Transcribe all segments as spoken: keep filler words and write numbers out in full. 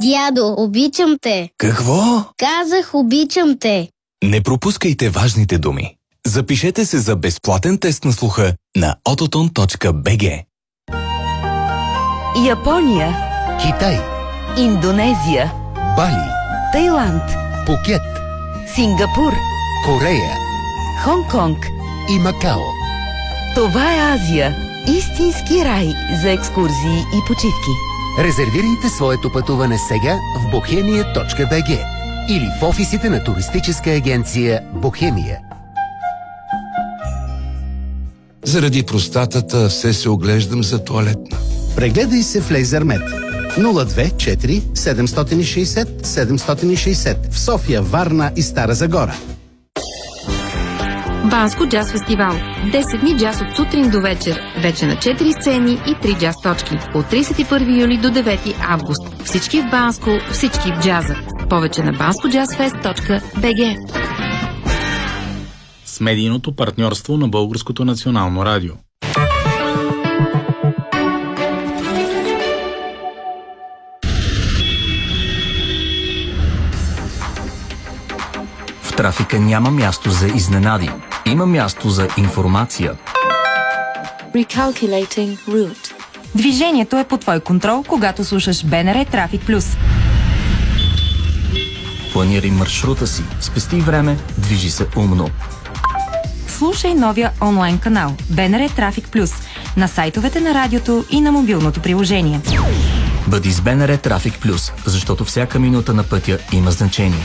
Дядо, обичам те. Какво? Казах, обичам те. Не пропускайте важните думи. Запишете се за безплатен тест на слуха на ототон точка би джи. Япония, Китай, Индонезия, Бали, Тайланд, Пукет, Сингапур, Корея Хонг-Конг. и Макао. Това е Азия. Истински рай за екскурзии и почивки. Резервирайте своето пътуване сега в бохемия точка би джи или в офисите на туристическа агенция Бохемия. Заради простатата все се оглеждам за тоалетна. Прегледай се в Лейзермед. нула две четири седем шест нула седем шест нула в София, Варна и Стара Загора. Банско джаз фестивал. десет дни джаз от сутрин до вечер. Вече на четири сцени и три джаз точки. От тридесет и първи юли до девети август. Всички в Банско, всички в джаза. Повече на банско джаз фест точка би джи. С медийното партньорство на Българското национално радио. В трафика няма място за изненади. Има място за информация. Recalculating route. Движението е под твой контрол, когато слушаш БНР Трафик Плюс. Планирай маршрута си, спести време, движи се умно. Слушай новия онлайн канал БНР Трафик Плюс на сайтовете на радиото и на мобилното приложение. Бъди с БНР Трафик Плюс, защото всяка минута на пътя има значение.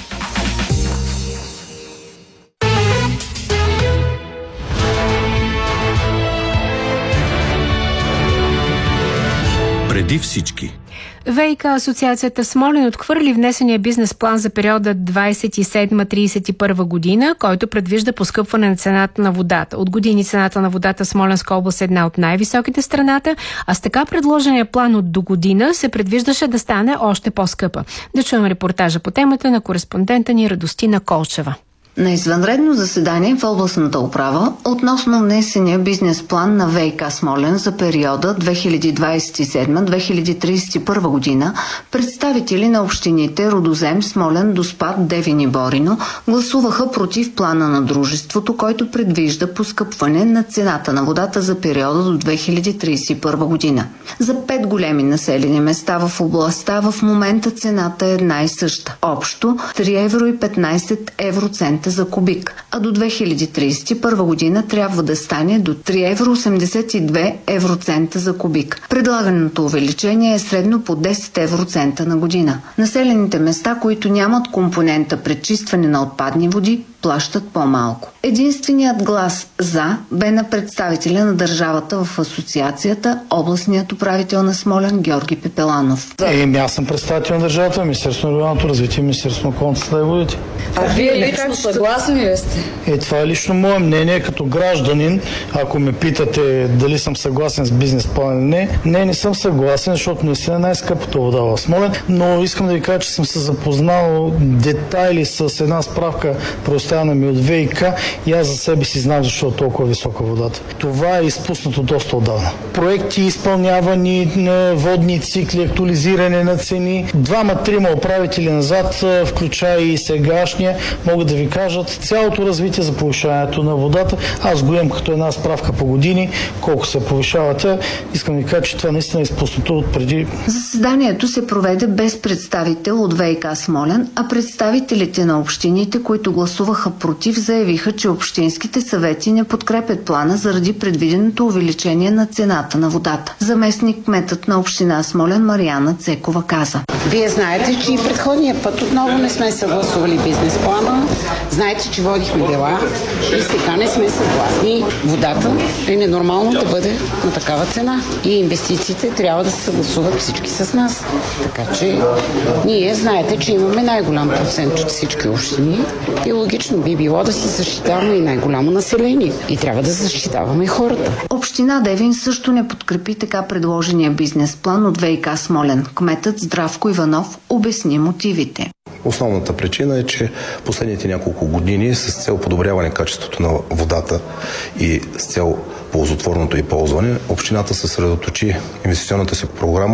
Преди всички. ВиК асоциацията в Смолян отхвърли внесения бизнес план за периода двадесет и седма - тридесет и първа година, който предвижда поскъпване на цената на водата. От години цената на водата в Смолянска област е една от най-високите в страната, а с така предложения план от до година се предвиждаше да стане още по-скъпа. Да чуем репортажа по темата на кореспондента ни Радостина Колчева. На извънредно заседание в областната управа относно внесения бизнес план на ВиК Смолян за периода две хиляди двадесет и седма - две хиляди тридесет и първа година, представители на общините Рудозем, Смолян, Доспат, Девин и Борино гласуваха против плана на дружеството, който предвижда поскъпване на цената на водата за периода до две хиляди тридесет и първа година. За пет големи населени места в областта в момента цената е една и съща. Общо три евро и петнадесет евроцента за кубик, а до две хиляди тридесет и първа година трябва да стане до три евро осемдесет и две евроцента за кубик. Предлаганото увеличение е средно по десет евроцента на година. Населените места, които нямат компонента пречистване на отпадни води, плащат по-малко. Единственият глас «за» бе на представителя на държавата в асоциацията, областният управител на Смолян Георги Пепеланов. Еми, аз съм представител на държавата, Министерството на регионалното развитие, Министерството на околната среда и водите. А вие лично съгласни ли сте? Е, това е лично мое мнение като гражданин. Ако ме питате дали съм съгласен с бизнес план или не, не, не съм съгласен, защото наистина е най-скъпата вода в Смолян, но искам да ви кажа, че съм се запознал детайли с една справка, предоставена ми от ВиК, и аз за себе си знам защо е толкова висока водата. Това е изпуснато доста отдавна. Проекти, изпълнявани, водни цикли, актуализиране на цени. Двама-трима управители назад, включая и сегашния, могат да ви кажат цялото развитие за повишаването на водата. Аз го имам като една справка по години, колко се повишавате. Искам да ви кажа, че това наистина е изпуснато от преди. Заседанието се проведе без представител от ВиК Смолян, а представителите на общините, които гласуваха против, заявиха, че общинските съвети не подкрепят плана заради предвиденото увеличение на цената на водата. Заместник кметът на община Смолян Мариана Цекова каза: Вие знаете, че и предходния път отново не сме съгласували бизнес плана. Знаете, че водихме дела и сега не сме съгласни. Водата е ненормално да бъде на такава цена и инвестициите трябва да се съгласуват всички с нас. Така че ние знаете, че имаме най-голям процент от всички общини и логично би било да си защитаваме и най-голямо население. И трябва да защитаваме хората. Община Девин също не подкрепи така предложения бизнес план от ВиК Смолян. Кметът Здравко Иванов обясни мотивите. Основната причина е, че последните няколко години с цел подобряване качеството на водата и с цел ползотворното и ползване, общината съсредоточи инвестиционната си програма